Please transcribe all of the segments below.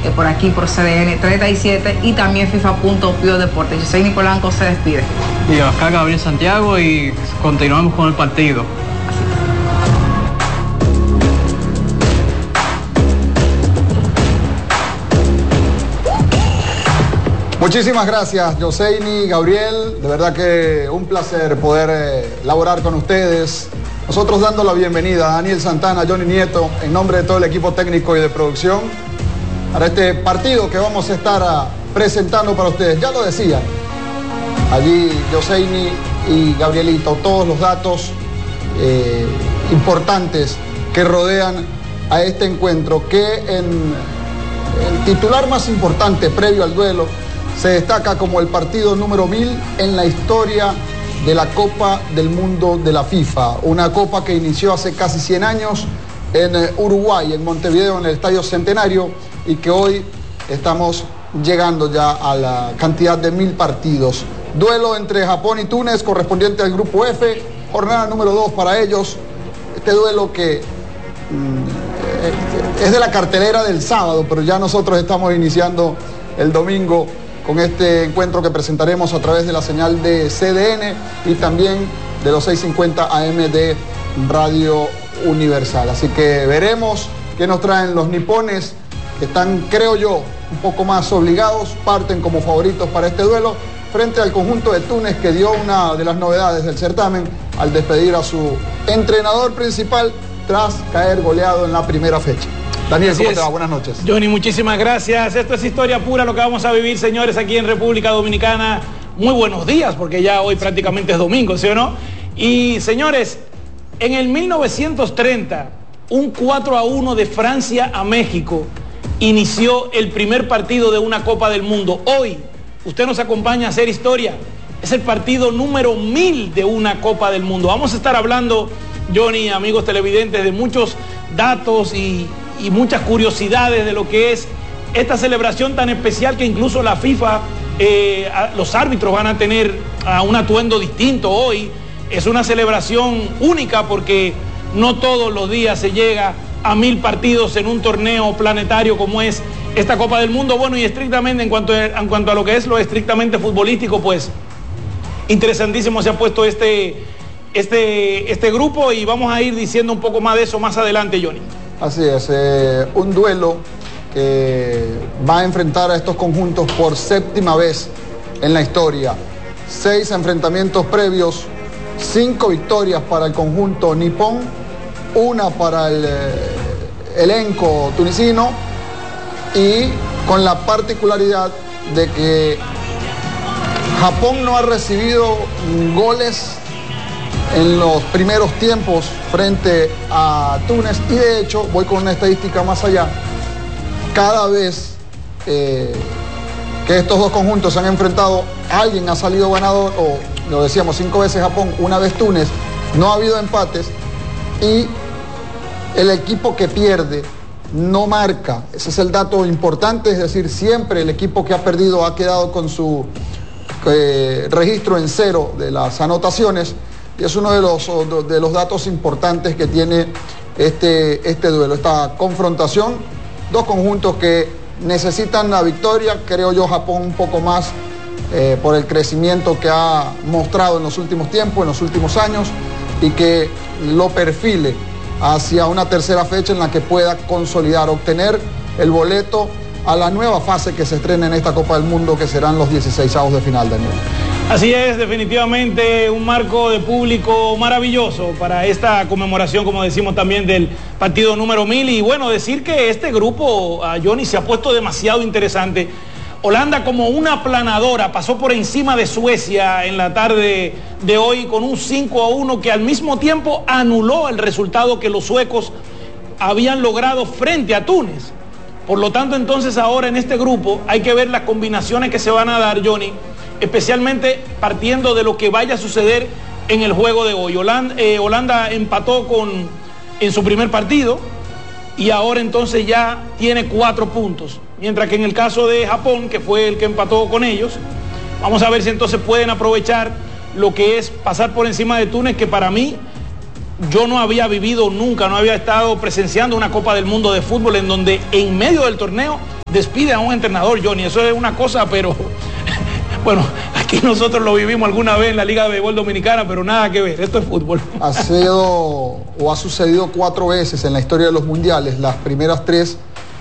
por aquí, por CDN 37 y también FIFA.pio Deportes. Yo soy Nicolanco, se despide. Y acá Gabriel Santiago y continuamos con el partido. Muchísimas gracias, Yoseini, Gabriel. De verdad que un placer poder laborar con ustedes. Nosotros dando la bienvenida a Daniel Santana, a Johnny Nieto, en nombre de todo el equipo técnico y de producción, para este partido que vamos a estar presentando para ustedes. Ya lo decía, allí Yoseini y Gabrielito, todos los datos importantes que rodean a este encuentro, que en el titular más importante previo al duelo se destaca como el partido número 1000 en la historia de la Copa del Mundo de la FIFA. Una copa que inició hace casi 100 años en Uruguay, en Montevideo, en el Estadio Centenario, y que hoy estamos llegando ya a la cantidad de 1000 partidos. Duelo entre Japón y Túnez, correspondiente al Grupo F, jornada número 2 para ellos. Este duelo que es de la cartelera del sábado, pero ya nosotros estamos iniciando el domingo con este encuentro que presentaremos a través de la señal de CDN y también de los 650 AM de Radio Universal. Así que veremos qué nos traen los nipones, que están, creo yo, un poco más obligados, parten como favoritos para este duelo, frente al conjunto de Túnez, que dio una de las novedades del certamen al despedir a su entrenador principal tras caer goleado en la primera fecha. Daniel, ¿cómo te va? Buenas noches. Johnny, muchísimas gracias. Esto es historia pura lo que vamos a vivir, señores, aquí en República Dominicana. Muy buenos días, porque ya hoy prácticamente es domingo, ¿sí o no? Y, señores, en el 1930, un 4-1 de Francia a México inició el primer partido de una Copa del Mundo. Hoy, usted nos acompaña a hacer historia. Es el partido número 1000 de una Copa del Mundo. Vamos a estar hablando, Johnny, amigos televidentes, de muchos datos y muchas curiosidades de lo que es esta celebración tan especial, que incluso la FIFA, los árbitros van a tener un atuendo distinto hoy. Es una celebración única porque no todos los días se llega a 1000 partidos en un torneo planetario como es esta Copa del Mundo. Bueno, y estrictamente en cuanto a lo que es lo estrictamente futbolístico, pues interesantísimo se ha puesto este grupo, y vamos a ir diciendo un poco más de eso más adelante, Johnny. Así es, un duelo que va a enfrentar a estos conjuntos por 7ª vez en la historia. 6 enfrentamientos previos, 5 victorias para el conjunto nipón, 1 para el elenco tunisino, y con la particularidad de que Japón no ha recibido goles en los primeros tiempos frente a Túnez, y de hecho voy con una estadística más allá. Cada vez que estos dos conjuntos se han enfrentado, alguien ha salido ganador, o lo decíamos, 5 veces Japón, 1 vez Túnez. No ha habido empates, y el equipo que pierde no marca. Ese es el dato importante, es decir, siempre el equipo que ha perdido ha quedado con su registro en 0 de las anotaciones. Y es uno de los datos importantes que tiene este duelo, esta confrontación. Dos conjuntos que necesitan la victoria, creo yo. Japón un poco más por el crecimiento que ha mostrado en los últimos tiempos, en los últimos años, y que lo perfile hacia una tercera fecha en la que pueda consolidar, obtener el boleto a la nueva fase que se estrena en esta Copa del Mundo, que serán los 16avos de final, Daniel. Así es, definitivamente un marco de público maravilloso para esta conmemoración, como decimos, también del partido número 1000. Y bueno, decir que este grupo, Johnny, se ha puesto demasiado interesante. Holanda, como una aplanadora, pasó por encima de Suecia en la tarde de hoy con un 5-1 que al mismo tiempo anuló el resultado que los suecos habían logrado frente a Túnez. Por lo tanto, entonces ahora en este grupo hay que ver las combinaciones que se van a dar, Johnny, especialmente partiendo de lo que vaya a suceder en el juego de hoy. Holanda empató en su primer partido y ahora entonces ya tiene 4 puntos. Mientras que en el caso de Japón, que fue el que empató con ellos, vamos a ver si entonces pueden aprovechar lo que es pasar por encima de Túnez, que para mí, yo no había vivido nunca, no había estado presenciando una Copa del Mundo de fútbol en donde en medio del torneo despide a un entrenador, Johnny. Eso es una cosa, pero bueno, aquí nosotros lo vivimos alguna vez en la Liga de Béisbol Dominicana, pero nada que ver, esto es fútbol. Ha sucedido 4 veces en la historia de los mundiales. Las primeras 3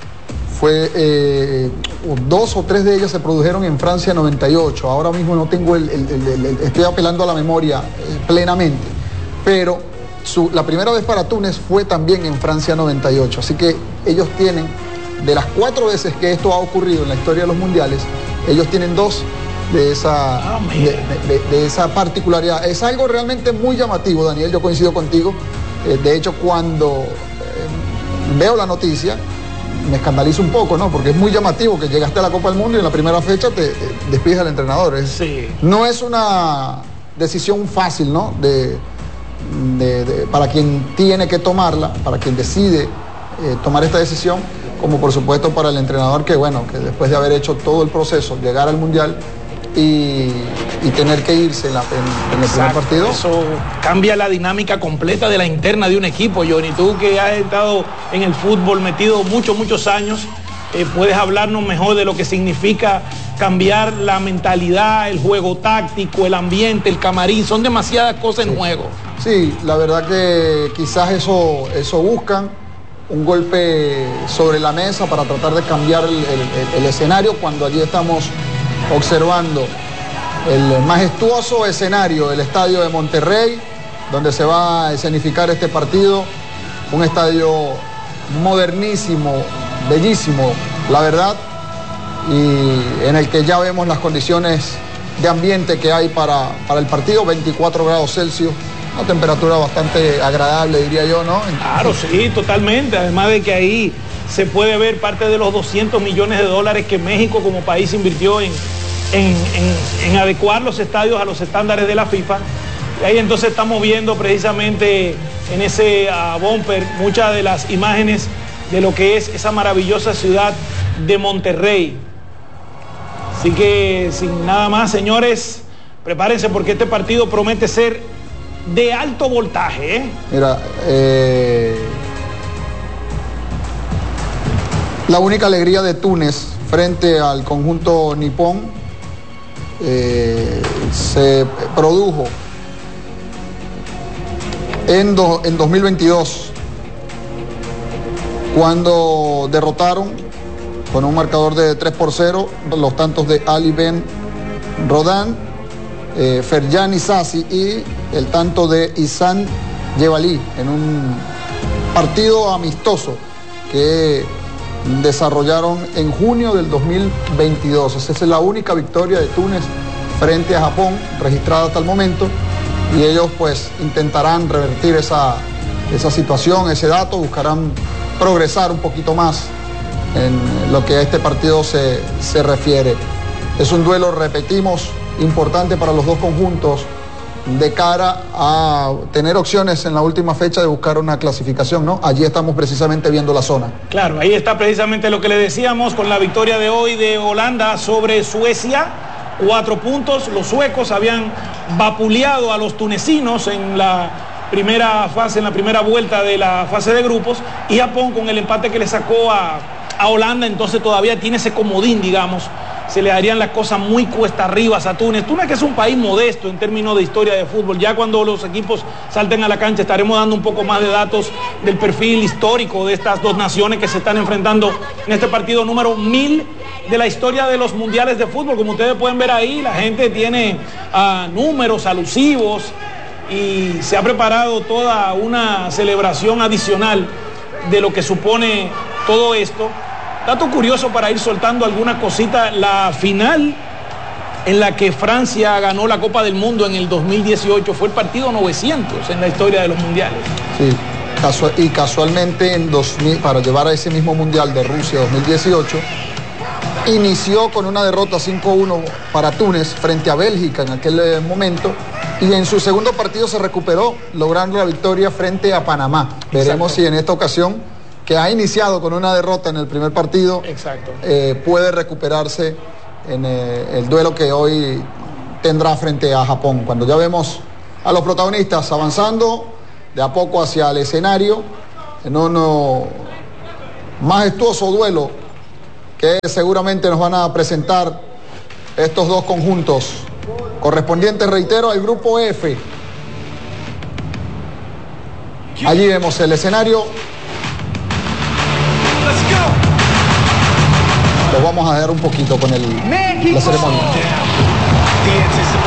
2 o 3 de ellas se produjeron en Francia 98. Ahora mismo no tengo estoy apelando a la memoria plenamente, pero la primera vez para Túnez fue también en Francia 98. Así que ellos tienen, de las 4 veces que esto ha ocurrido en la historia de los mundiales, ellos tienen 2 de esa particularidad. Es algo realmente muy llamativo, Daniel, yo coincido contigo. De hecho, cuando veo la noticia, me escandalizo un poco, ¿no? Porque es muy llamativo que llegaste a la Copa del Mundo y en la primera fecha te despides al entrenador. Sí. No es una decisión fácil, ¿no? Para quien tiene que tomarla, para quien decide tomar esta decisión, como por supuesto para el entrenador que, bueno, que después de haber hecho todo el proceso, llegar al Mundial y tener que irse en el primer partido. Eso cambia la dinámica completa de la interna de un equipo, Johnny. Tú que has estado en el fútbol metido muchos años, puedes hablarnos mejor de lo que significa cambiar la mentalidad, el juego táctico, el ambiente, el camarín. Son demasiadas cosas en juego. Sí, la verdad que quizás eso buscan, un golpe sobre la mesa para tratar de cambiar el escenario, cuando allí estamos observando el majestuoso escenario del estadio de Monterrey, donde se va a escenificar este partido. Un estadio modernísimo, bellísimo, la verdad, y en el que ya vemos las condiciones de ambiente que hay para el partido. 24 grados Celsius, una temperatura bastante agradable, diría yo, ¿no? Claro, sí, totalmente. Además de que ahí se puede ver parte de los 200 millones de dólares que México como país invirtió en adecuar los estadios a los estándares de la FIFA. Y ahí entonces estamos viendo precisamente en ese bumper muchas de las imágenes de lo que es esa maravillosa ciudad de Monterrey. Así que sin nada más, señores, prepárense porque este partido promete ser de alto voltaje, ¿eh? Mira, la única alegría de Túnez frente al conjunto nipón se produjo en 2022, cuando derrotaron con un marcador de 3-0 los tantos de Ali Ben Rodan, Ferjani Sassi y el tanto de Isan Jebali, en un partido amistoso que desarrollaron en junio del 2022. Esa es la única victoria de Túnez frente a Japón registrada hasta el momento, y ellos pues intentarán revertir esa situación, ese dato, buscarán progresar un poquito más en lo que a este partido se refiere. Es un duelo, repetimos, importante para los dos conjuntos de cara a tener opciones en la última fecha de buscar una clasificación, ¿no? Allí estamos precisamente viendo la zona. Claro, ahí está precisamente lo que le decíamos con la victoria de hoy de Holanda sobre Suecia. 4 puntos, los suecos habían vapuleado a los tunecinos en la primera fase, en la primera vuelta de la fase de grupos, y Japón con el empate que le sacó a Holanda, entonces todavía tiene ese comodín, digamos. Se le darían las cosas muy cuesta arriba a Túnez. Túnez, que es un país modesto en términos de historia de fútbol. Ya cuando los equipos salten a la cancha estaremos dando un poco más de datos del perfil histórico de estas dos naciones que se están enfrentando en este partido número 1000 de la historia de los mundiales de fútbol. Como ustedes pueden ver ahí, la gente tiene números alusivos y se ha preparado toda una celebración adicional de lo que supone todo esto. Dato curioso para ir soltando alguna cosita: la final en la que Francia ganó la Copa del Mundo en el 2018 fue el partido 900 en la historia de los mundiales. Sí, y casualmente en 2000, para llevar a ese mismo mundial de Rusia 2018, inició con una derrota 5-1 para Túnez frente a Bélgica en aquel momento, y en su segundo partido se recuperó logrando la victoria frente a Panamá. Veremos si en esta ocasión, que ha iniciado con una derrota en el primer partido, puede recuperarse en el duelo que hoy tendrá frente a Japón, cuando ya vemos a los protagonistas avanzando de a poco hacia el escenario en un majestuoso duelo que seguramente nos van a presentar estos dos conjuntos correspondientes, reitero, al grupo F. Allí vemos el escenario. Lo vamos a dejar un poquito con la ceremonia.